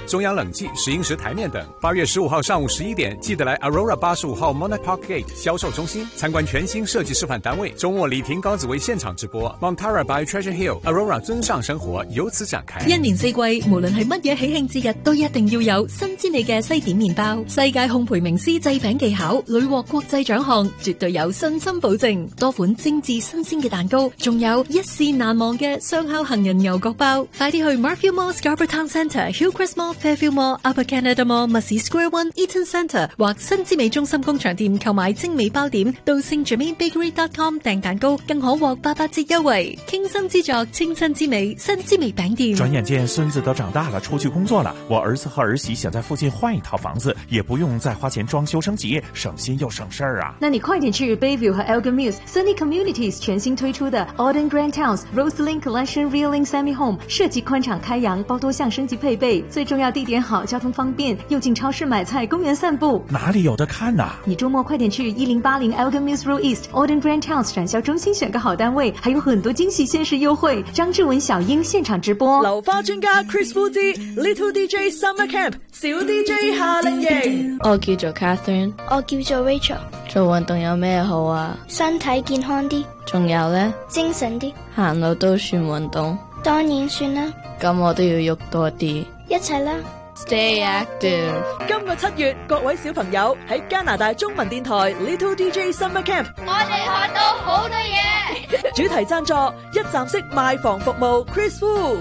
中央冷气、石英石台面等。8月15号上午11点，记得来 Aurora 85號 Monarch Park Gate 銷售中心參觀全新設計示範單位。周末李婷、高子薇現場直播 Montara by Treasure Hill Aurora 尊上生活由此展開。 一年四季，無論係乜嘢喜慶節日，都一定要有新之味嘅西點麵包。世界烘焙名師製餅技巧，屢獲國際獎項，絕對有信心保證。多款精緻新鮮嘅蛋糕，仲有一試難忘嘅雙烤杏仁牛角包。快啲去 Marfield Mall Scarborough Town Centre、Hillcrest Mall、Fairfield Mall、Upper Canada Mall、Mussey Square One、Eaton Centre 或新之美中心工場店購買精美包點，到 SaintGermainBakery.com 訂蛋糕，更可獲88折優惠。傾心之作，清新之美，新之美餅店。 轉眼間孫子都長大了，出去工作了，我兒子和兒媳想在附近換一套房子，也不用再花錢裝修升級，省心又省事兒啊。 那你快點去 Bayview 和 Elgin Mills Sunny Communities 全新推出的 Auden Grand Towns Roseland Collection Reeling Semi Home， 設計寬敞開揚，包多項升級配備，最重要地點好，交通方便，又近超市買菜，公園散步。 哪裡有得看啊？ 你周末快點去1080 Elgin Mills Road East Auden Grand Towns 展銷中心選個好單位，還有很多驚喜限時優惠。張志文、小英現場直播。 流花專家 Chris Fu 之 Little DJ Summer Camp 小 DJ 夏令營。 我叫做 Catherine， 我叫做 Rachel。 做運動有咩好啊？ 身體健康啲， 仲有呢？ 精神啲。 行路都算運動？ 當然算啦。 咁我都要喐多啲。 一齊啦 ！Stay active。 今個7月，各位小朋友喺加拿大中文電台 Little DJ Summer Camp， 我哋學到好多嘢。 主題贊助一站式賣房服務 Chris Wu。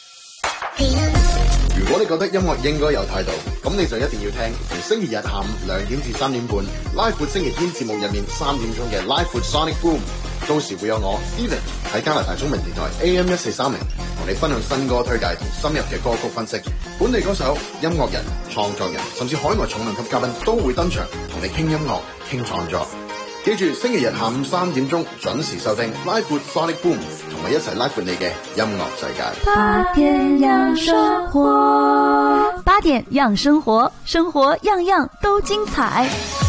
如果你覺得音樂應該有態度，咁你就一定要聽從星期日下午2點至3點半拉闊星期天節目入面3點鐘嘅拉闊 Sonic Boom， 到時會有我 Steven 喺加拿大中文電台 AM1430同你分享新歌推介同深入嘅歌曲分析，本地歌手、音樂人、創作人甚至海外重量級嘉賓都會登場同你傾音樂、傾創作。記住星期日下午3點鐘準時收聽拉闊 Sonic Boom， 同埋一齊拉闊你嘅音樂世界。 8點讓生活，8點讓生活，生活樣樣都精彩。